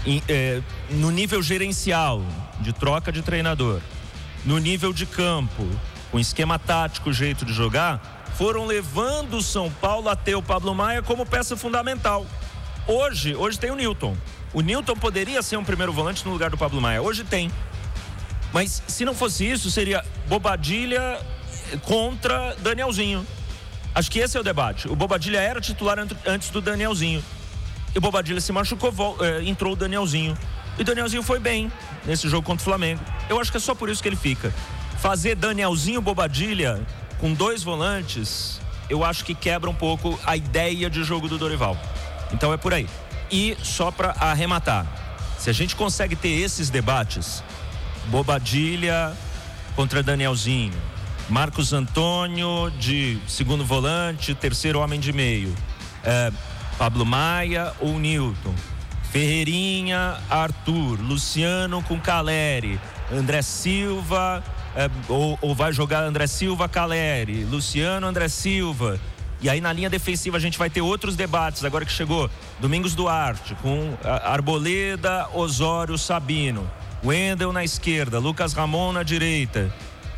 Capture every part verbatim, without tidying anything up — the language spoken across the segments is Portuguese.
em, é, no nível gerencial, de troca de treinador, no nível de campo, com esquema tático, jeito de jogar, foram levando o São Paulo a ter o Pablo Maia como peça fundamental. Hoje, hoje tem o Newton. O Newton poderia ser um primeiro volante no lugar do Pablo Maia. Hoje tem. Mas se não fosse isso, seria Bobadilla contra Danielzinho. Acho que esse é o debate. O Bobadilla era titular antes do Danielzinho. E o Bobadilla se machucou, entrou o Danielzinho. E o Danielzinho foi bem nesse jogo contra o Flamengo. Eu acho que é só por isso que ele fica. Fazer Danielzinho Bobadilla com dois volantes, eu acho que quebra um pouco a ideia de jogo do Dorival. Então é por aí. E só para arrematar, se a gente consegue ter esses debates, Bobadilla contra Danielzinho, Marcos Antônio de segundo volante, terceiro homem de meio, é, Pablo Maia ou Newton, Ferreirinha, Arthur, Luciano com Caleri, André Silva, é, ou, ou vai jogar André Silva, Caleri, Luciano, André Silva. E aí na linha defensiva a gente vai ter outros debates, agora que chegou Domingos Duarte, com Arboleda, Osório, Sabino, Wendel na esquerda, Lucas Ramon na direita,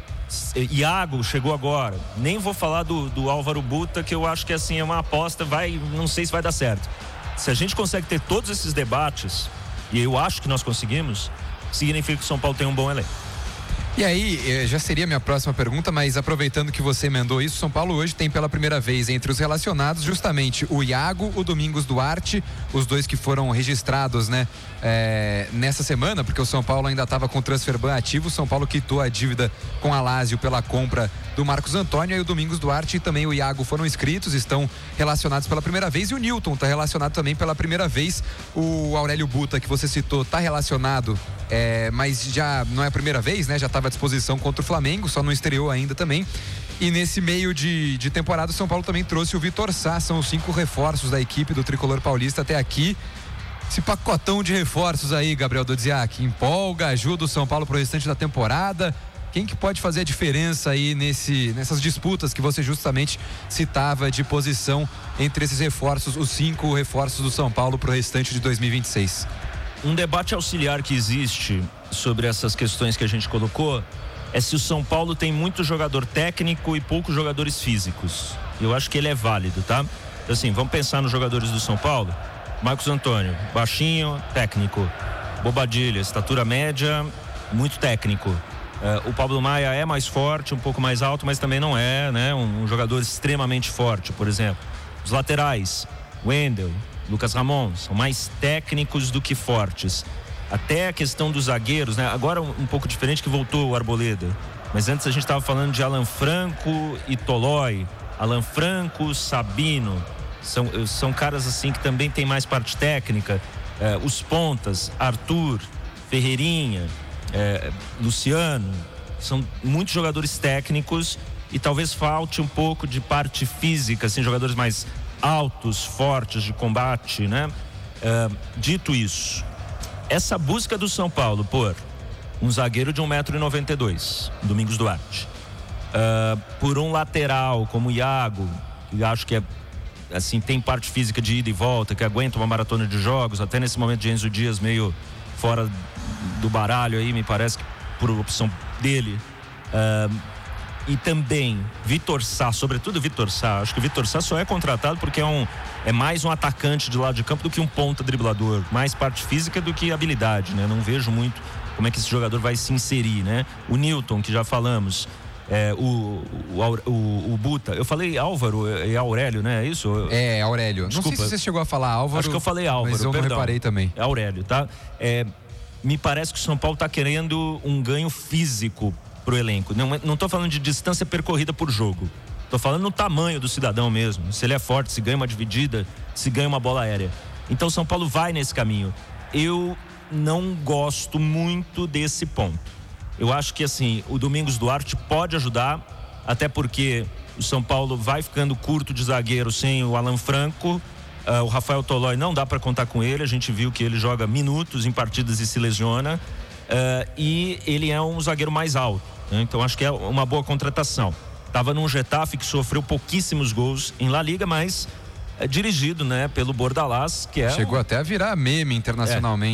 Iago chegou agora. Nem vou falar do, do Álvaro Buta, que eu acho que assim é uma aposta, vai, não sei se vai dar certo. Se a gente consegue ter todos esses debates, e eu acho que nós conseguimos, significa que o São Paulo tem um bom elenco. E aí, já seria a minha próxima pergunta, mas aproveitando que você emendou isso, São Paulo hoje tem pela primeira vez entre os relacionados justamente o Iago, o Domingos Duarte, os dois que foram registrados, né, é, nessa semana, porque o São Paulo ainda estava com o transfer ban ativo. O São Paulo quitou a dívida com a Lazio pela compra do Marcos Antônio, e o Domingos Duarte e também o Iago foram inscritos, estão relacionados pela primeira vez, e o Newton está relacionado também pela primeira vez. O Aurélio Buta, que você citou, está relacionado, é, mas já não é a primeira vez, né, já estava à disposição contra o Flamengo, só não estreou ainda também. E nesse meio de, de temporada, o São Paulo também trouxe o Vitor Sá. São os cinco reforços da equipe do Tricolor Paulista até aqui. Esse pacotão de reforços aí, Gabriel Dodziak, empolga, ajuda o São Paulo pro restante da temporada. Quem que pode fazer a diferença aí nesse, nessas disputas que você justamente citava de posição entre esses reforços, os cinco reforços do São Paulo pro restante de dois mil e vinte e seis? Um debate auxiliar que existe sobre essas questões que a gente colocou é se o São Paulo tem muito jogador técnico e poucos jogadores físicos. Eu acho que ele é válido, tá? Então, assim, vamos pensar nos jogadores do São Paulo. Marcos Antônio, baixinho, técnico. Bobadilla, estatura média, muito técnico. Uh, o Pablo Maia é mais forte, um pouco mais alto, mas também não é, né, um, um jogador extremamente forte, por exemplo. Os laterais, Wendel, Lucas Ramon, são mais técnicos do que fortes. Até a questão dos zagueiros, né? Agora um, um pouco diferente, que voltou o Arboleda. Mas antes a gente estava falando de Alan Franco e Tolói. Alan Franco, Sabino. São, são caras assim que também tem mais parte técnica. Eh, os pontas, Arthur, Ferreirinha, eh, Luciano. São muitos jogadores técnicos e talvez falte um pouco de parte física, assim, jogadores mais altos, fortes, de combate, né? Eh, dito isso, essa busca do São Paulo por um zagueiro de um metro e noventa e dois, Domingos Duarte, uh, por um lateral como o Iago, que acho que é, assim, tem parte física de ida e volta, que aguenta uma maratona de jogos, até nesse momento de Enzo Dias meio fora do baralho aí, me parece que por opção dele. Uh, e também Vitor Sá, sobretudo Vitor Sá. Acho que o Vitor Sá só é contratado porque é, um, é mais um atacante de lado de campo do que um ponta driblador, mais parte física do que habilidade, né? Não vejo muito como é que esse jogador vai se inserir, né? O Newton, que já falamos, é, o, o, o, o Buta, eu falei Álvaro e Aurélio, né? É isso? É, Aurélio. Desculpa. Não sei se você chegou a falar Álvaro. Acho que eu falei Álvaro, mas eu perdão. não reparei também. É Aurélio, tá? É, me parece que o São Paulo está querendo um ganho físico pro elenco. Não, não tô falando de distância percorrida por jogo. Tô falando no tamanho do cidadão mesmo. Se ele é forte, se ganha uma dividida, se ganha uma bola aérea. Então o São Paulo vai nesse caminho. Eu não gosto muito desse ponto. Eu acho que assim, o Domingos Duarte pode ajudar, até porque o São Paulo vai ficando curto de zagueiro sem o Alan Franco. Uh, o Rafael Tolói não dá para contar com ele. A gente viu que ele joga minutos em partidas e se lesiona. Uh, e ele é um zagueiro mais alto, né? Então acho que é uma boa contratação. Estava num Getafe que sofreu pouquíssimos gols em La Liga, mas é dirigido, né, pelo Bordalás, que é chegou um... até a virar meme internacionalmente. É.